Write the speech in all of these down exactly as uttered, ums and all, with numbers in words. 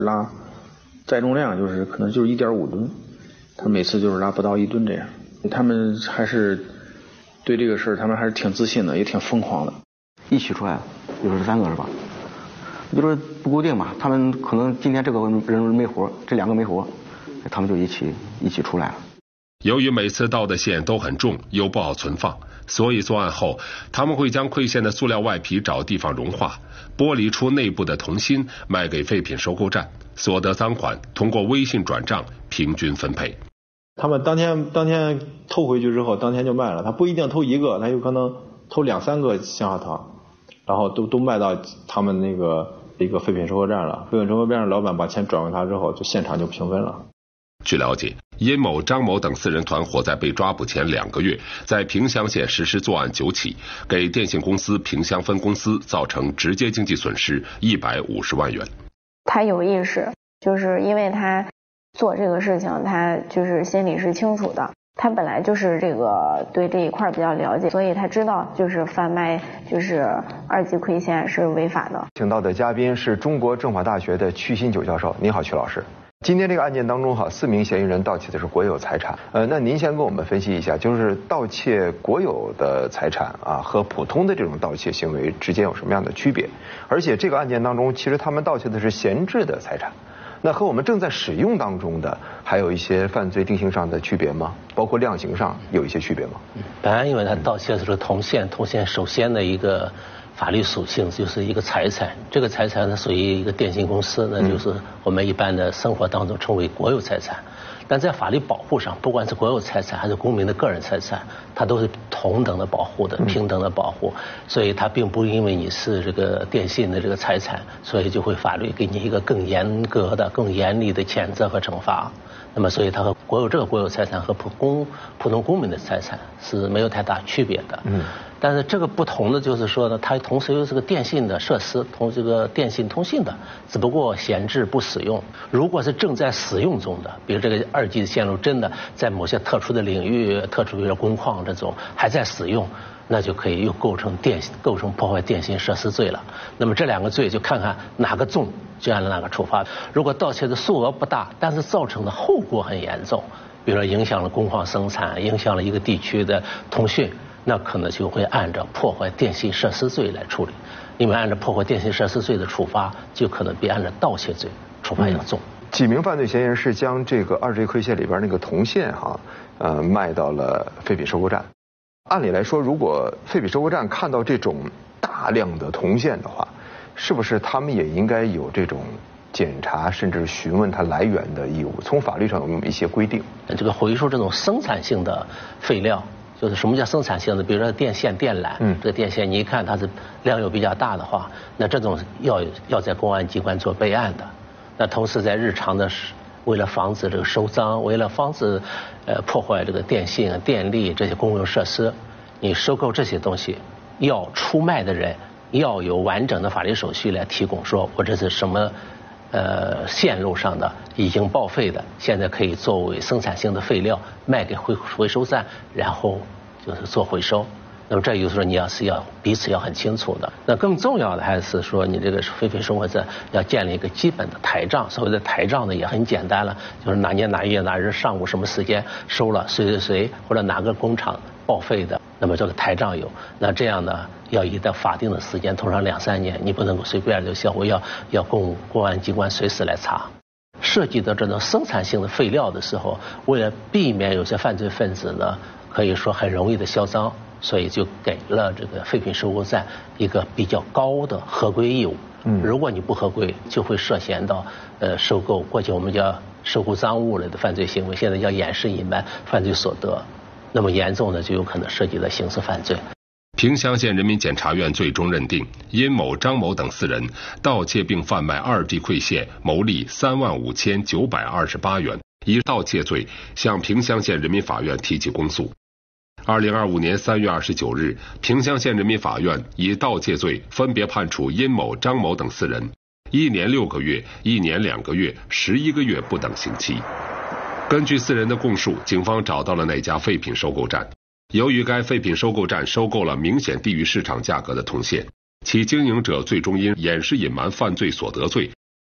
拉载重量就是可能就是一点五吨，他每次就是拉不到一吨这样。他们还是对这个事儿，他们还是挺自信的，也挺疯狂的。 一起出来了，有十三个是吧？就是不固定嘛，他们可能今天这个人没活，这两个没活，他们就一起一起出来了。 由于每次到的线都很重，又不好存放，所以作案后他们会将溃线的塑料外皮找地方融化，剥离出内部的铜芯，卖给废品收购站，所得赃款通过微信转账平均分配。 他们当天当天偷回去之后，当天就卖了，他不一定偷一个，他有可能偷两三个象牙塔，然后都都卖到他们那个一个废品收购站了。废品收购站老板把钱转给他之后，就现场就平分了。 据了解，殷某、张某等四人团伙在被抓捕前两个月，在萍乡县实施作案九起，给电信公司萍乡分公司造成直接经济损失一百五十万元。 他有意识，就是因为他做这个事情，他就是心里是清楚的。他本来就是这个对这一块比较了解，所以他知道就是贩卖就是二级亏线是违法的。 请到的嘉宾是中国政法大学的曲新九教授。你好，曲老师。今天这个案件当中哈，四名嫌疑人盗窃的是国有财产。呃，那您先跟我们分析一下，就是盗窃国有的财产啊，和普通的这种盗窃行为之间有什么样的区别？而且这个案件当中，其实他们盗窃的是闲置的财产，那和我们正在使用当中的还有一些犯罪定性上的区别吗？包括量刑上有一些区别吗？ 本来因为他盗窃的是铜线，铜线首先的一个法律属性就是一个财产，这个财产呢属于一个电信公司，那就是我们一般的生活当中称为国有财产。但在法律保护上，不管是国有财产还是公民的个人财产，它都是同等的保护的，平等的保护。所以它并不因为你是这个电信的这个财产，所以就会法律给你一个更严格的、更严厉的谴责和惩罚。那么，所以它和国有这个国有财产和普公普通公民的财产是没有太大区别的。嗯。但是这个不同的就是说呢，它同时又是个电信的设施，同这个电信通信的，只不过闲置不使用。如果是正在使用中的，比如这个二 G 的线路真的在某些特殊的领域、特殊的工矿这种还在使用，那就可以又构成电构成破坏电信设施罪了。那么这两个罪就看看哪个重，就按哪个处罚。如果盗窃的数额不大，但是造成的后果很严重，比如说影响了工矿生产，影响了一个地区的通讯，那可能就会按照破坏电信设施罪来处理，因为按照破坏电信设施罪的处罚，就可能比按照盗窃罪处罚要重。嗯、 几名犯罪嫌疑人是将这个二 G 亏线里边那个铜线哈，呃，卖到了废品收购站。按理来说，如果废品收购站看到这种大量的铜线的话，是不是他们也应该有这种检查甚至询问它来源的义务？从法律上有没有一些规定？ 这个回收这种生产性的废料。就是什么叫生产性的？比如说电线、电缆，嗯，这个电线你一看它是量又比较大的话，那这种要要在公安机关做备案的。那同时在日常的，为了防止这个收赃，为了防止呃破坏这个电信、电力这些公用设施，你收购这些东西，要出卖的人要有完整的法律手续来提供，说我这是什么呃线路上的已经报废的，现在可以作为生产性的废料卖给回回收站，然后就是做回收。那么这就是说你要是要彼此要很清楚的。那更重要的还是说你这个废品收购站要建立一个基本的台账。所谓的台账呢也很简单了，就是哪年哪月哪日上午什么时间收了谁谁谁或者哪个工厂报废的，那么这个台账有。那这样呢要一到法定的时间，通常两三年，你不能够随便就销毁，要要公公安机关随时来查。涉及到这种生产性的废料的时候，为了避免有些犯罪分子呢可以说很容易的销赃，所以就给了这个废品收购站一个比较高的合规义务。嗯，如果你不合规，就会涉嫌到呃收购，过去我们叫收购赃物类的犯罪行为，现在叫掩饰隐瞒犯罪所得。那么严重的就有可能涉及到刑事犯罪。 萍乡县人民检察院最终认定殷某、张某等四人盗窃并贩卖二 G 馈线，牟利三万五千九百二十八元，以盗窃罪向萍乡县人民法院提起公诉。二零二五年三月二十九日，萍乡县人民法院以盗窃罪分别判处殷某、张某等四人一年六个月、一年两个月、十一个月不等刑期。根据四人的供述，警方找到了那家废品收购站。由于该废品收购站收购了明显低于市场价格的铜线，其经营者最终因掩饰隐瞒犯罪所得罪，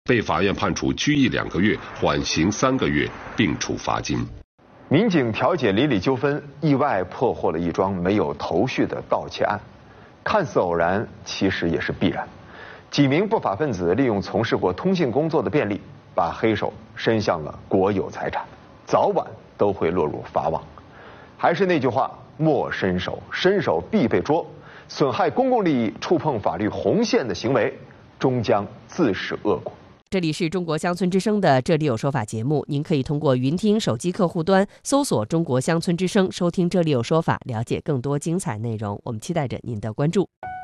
被法院判处拘役两个月，缓刑三个月，并处罚金。 民警调解邻里纠纷，意外破获了一桩没有头绪的盗窃案，看似偶然，其实也是必然。几名不法分子利用从事过通信工作的便利，把黑手伸向了国有财产，早晚都会落入法网。还是那句话，莫伸手，伸手必被捉。损害公共利益、触碰法律红线的行为，终将自食恶果。 这里是中国乡村之声的《这里有说法》节目，您可以通过云听手机客户端搜索中国乡村之声，收听《这里有说法》，了解更多精彩内容。我们期待着您的关注。